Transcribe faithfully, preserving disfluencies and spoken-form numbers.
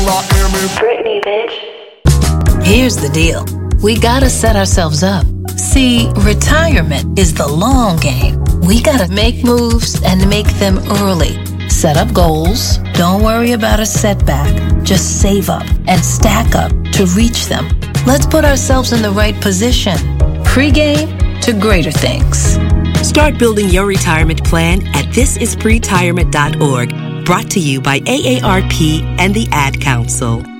Britney, bitch. Here's the deal. We gotta set ourselves up. See, retirement is the long game. We gotta make moves and make them early. Set up goals. Don't worry about a setback. Just save up and stack up to reach them. Let's put ourselves in the right position. Pre-game to greater things. Start building your retirement plan at this is pretirement dot org. Brought to you by A A R P and the Ad Council.